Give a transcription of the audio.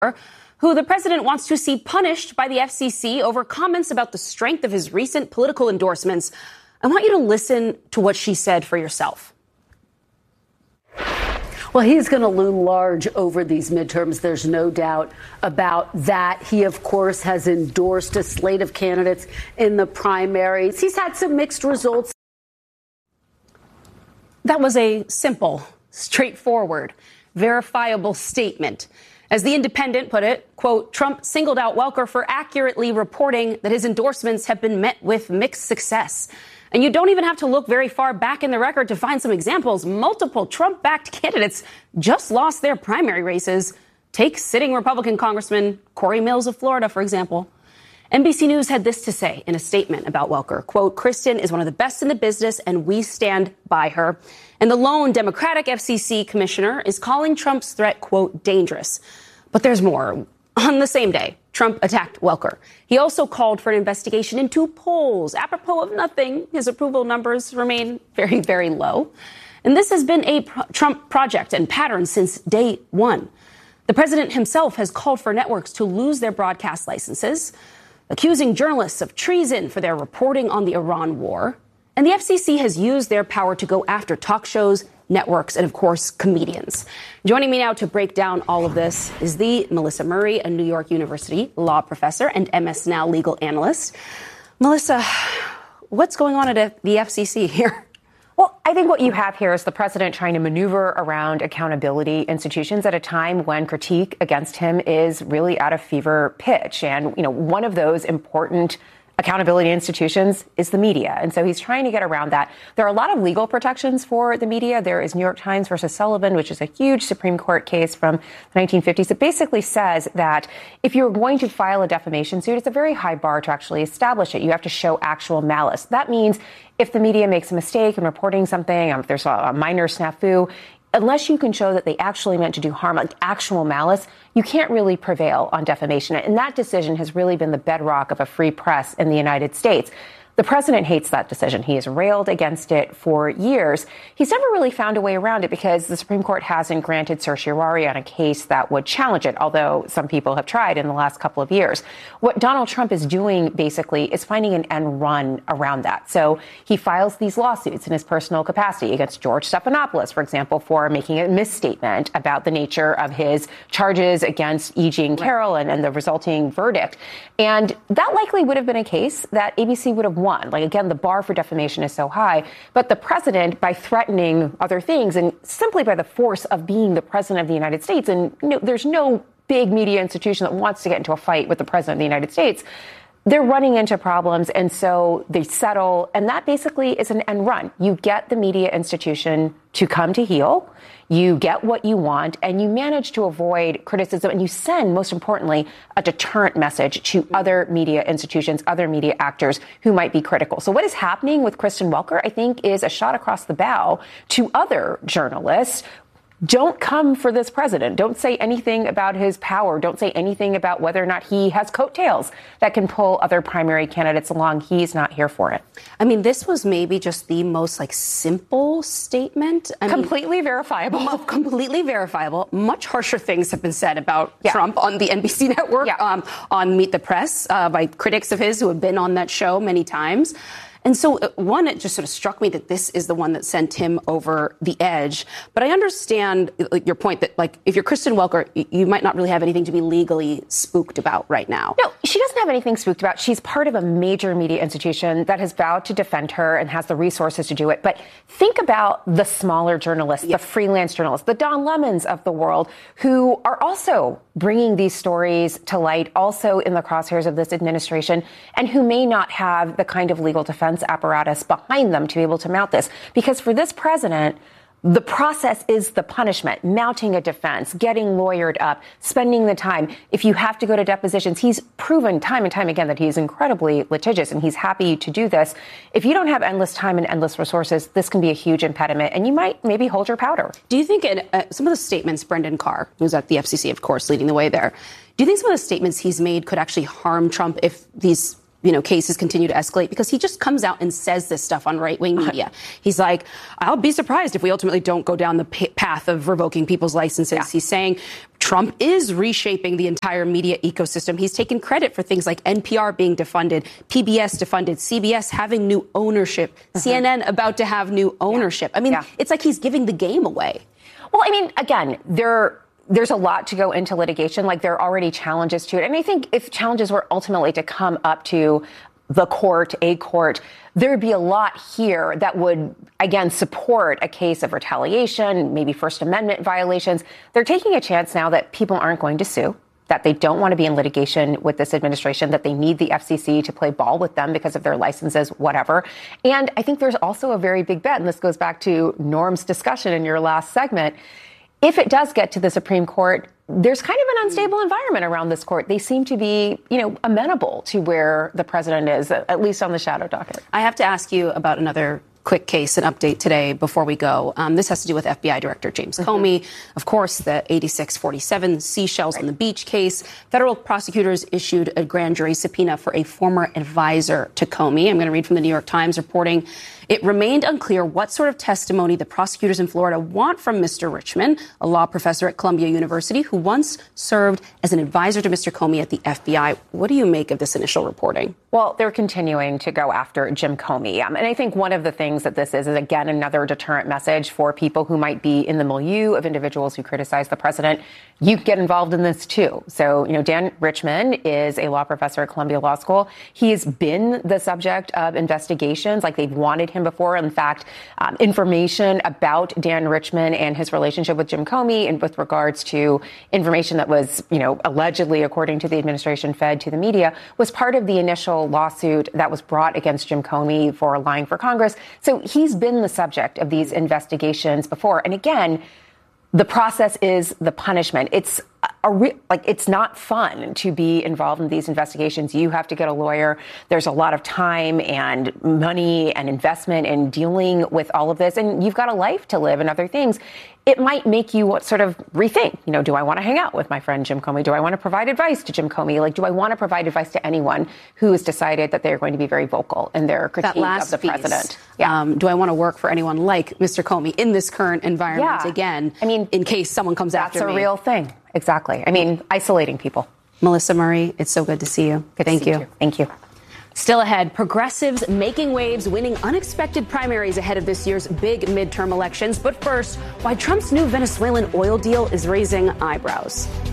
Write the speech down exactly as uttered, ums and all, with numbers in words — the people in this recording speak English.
who the president wants to see punished by the F C C over comments about the strength of his recent political endorsements. I want you to listen to what she said for yourself. Well, he's going to loom large over these midterms. There's no doubt about that. He, of course, has endorsed a slate of candidates in the primaries. He's had some mixed results. That was a simple, straightforward, verifiable statement. As The Independent put it, quote, Trump singled out Welker for accurately reporting that his endorsements have been met with mixed success. And you don't even have to look very far back in the record to find some examples. Multiple Trump-backed candidates just lost their primary races. Take sitting Republican Congressman Corey Mills of Florida, for example. N B C News had this to say in a statement about Welker. Quote, Kristen is one of the best in the business, and we stand by her. And the lone Democratic F C C commissioner is calling Trump's threat, quote, dangerous. But there's more. On the same day, Trump attacked Welker. He also called for an investigation into polls. Apropos of nothing, his approval numbers remain very, very low. And this has been a pro- Trump project and pattern since day one. The president himself has called for networks to lose their broadcast licenses, accusing journalists of treason for their reporting on the Iran war. And the F C C has used their power to go after talk shows, networks, and, of course, comedians. Joining me now to break down all of this is the Melissa Murray, a New York University law professor and M S Now legal analyst. Melissa, what's going on at the F C C here? Well, I think what you have here is the president trying to maneuver around accountability institutions at a time when critique against him is really at a fever pitch. And, you know, one of those important accountability institutions is the media. And so he's trying to get around that. There are a lot of legal protections for the media. There is New York Times versus Sullivan, which is a huge Supreme Court case from the nineteen fifties. It basically says that if you're going to file a defamation suit, it's a very high bar to actually establish it. You have to show actual malice. That means if the media makes a mistake in reporting something, if there's a minor snafu, unless you can show that they actually meant to do harm, like actual malice, you can't really prevail on defamation. And that decision has really been the bedrock of a free press in the United States. The president hates that decision. He has railed against it for years. He's never really found a way around it because the Supreme Court hasn't granted certiorari on a case that would challenge it, although some people have tried in the last couple of years. What Donald Trump is doing, basically, is finding an end run around that. So he files these lawsuits in his personal capacity against George Stephanopoulos, for example, for making a misstatement about the nature of his charges against E. Jean Carroll and, and the resulting verdict. And that likely would have been a case that A B C would have won. Like, again, the bar for defamation is so high. But the president, by threatening other things and simply by the force of being the president of the United States, and you know, there's no big media institution that wants to get into a fight with the president of the United States, they're running into problems. And so they settle. And that basically is an end run. You get the media institution to come to heel. You get what you want, and you manage to avoid criticism, and you send, most importantly, a deterrent message to other media institutions, other media actors who might be critical. So what is happening with Kristen Welker, I think, is a shot across the bow to other journalists. Don't come for this president. Don't say anything about his power. Don't say anything about whether or not he has coattails that can pull other primary candidates along. He's not here for it. I mean, this was maybe just the most like simple statement. I completely mean, verifiable. Completely verifiable. Much harsher things have been said about yeah. Trump on the N B C network, yeah. um, on Meet the Press, uh, by critics of his who have been on that show many times. And so, uh, one, it just sort of struck me that this is the one that sent him over the edge. But I understand like, your point that, like, if you're Kristen Welker, y- you might not really have anything to be legally spooked about right now. No, she doesn't have anything spooked about. She's part of a major media institution that has vowed to defend her and has the resources to do it. But think about the smaller journalists, yeah. the freelance journalists, the Don Lemons of the world, who are also bringing these stories to light, also in the crosshairs of this administration, and who may not have the kind of legal defense apparatus behind them to be able to mount this. Because for this president, the process is the punishment, mounting a defense, getting lawyered up, spending the time. If you have to go to depositions, he's proven time and time again that he's incredibly litigious, and he's happy to do this. If you don't have endless time and endless resources, this can be a huge impediment, and you might maybe hold your powder. Do you think it, uh, some of the statements, Brendan Carr, who's at the F C C, of course, leading the way there, do you think some of the statements he's made could actually harm Trump if these you know, cases continue to escalate because he just comes out and says this stuff on right-wing media. He's like, I'll be surprised if we ultimately don't go down the p- path of revoking people's licenses. Yeah. He's saying Trump is reshaping the entire media ecosystem. He's taken credit for things like N P R being defunded, P B S defunded, C B S having new ownership, uh-huh. C N N about to have new ownership. Yeah. I mean, yeah. it's like he's giving the game away. Well, I mean, again, there there's a lot to go into litigation. Like, there are already challenges to it. And I think if challenges were ultimately to come up to the court, a court, there would be a lot here that would, again, support a case of retaliation, maybe First Amendment violations. They're taking a chance now that people aren't going to sue, that they don't want to be in litigation with this administration, that they need the F C C to play ball with them because of their licenses, whatever. And I think there's also a very big bet, and this goes back to Norm's discussion in your last segment. If it does get to the Supreme Court, there's kind of an unstable environment around this court. They seem to be, you know, amenable to where the president is, at least on the shadow docket. I have to ask you about another quick case, an update today before we go. Um, this has to do with F B I Director James mm-hmm. Comey. Of course, the eighty-six forty-seven seashells right. on the beach case. Federal prosecutors issued a grand jury subpoena for a former advisor to Comey. I'm going to read from the New York Times reporting. It remained unclear what sort of testimony the prosecutors in Florida want from Mister Richman, a law professor at Columbia University who once served as an advisor to Mister Comey at the F B I. What do you make of this initial reporting? Well, they're continuing to go after Jim Comey. Um, and I think one of the things that this is, is, again, another deterrent message for people who might be in the milieu of individuals who criticize the president. You get involved in this, too. So, you know, Dan Richman is a law professor at Columbia Law School. He has been the subject of investigations, like they've wanted him before. In fact, um, information about Dan Richman and his relationship with Jim Comey and with regards to information that was, you know, allegedly, according to the administration, fed to the media, was part of the initial lawsuit that was brought against Jim Comey for lying for Congress. So he's been the subject of these investigations before. And again, the process is the punishment. It's a re- like it's not fun to be involved in these investigations. You have to get a lawyer. There's a lot of time and money and investment in dealing with all of this. And you've got a life to live and other things. It might make you sort of rethink, you know, do I want to hang out with my friend Jim Comey? Do I want to provide advice to Jim Comey? Like, do I want to provide advice to anyone who has decided that they're going to be very vocal in their critique of the piece, president? Yeah. Um, do I want to work for anyone like Mister Comey in this current environment yeah. again? I mean, in case someone comes after me. That's a real thing. Exactly. I mean, isolating people. Melissa Murray, it's so good to see you. Good Thank to see you. you. Thank you. Still ahead, progressives making waves, winning unexpected primaries ahead of this year's big midterm elections. But first, why Trump's new Venezuelan oil deal is raising eyebrows.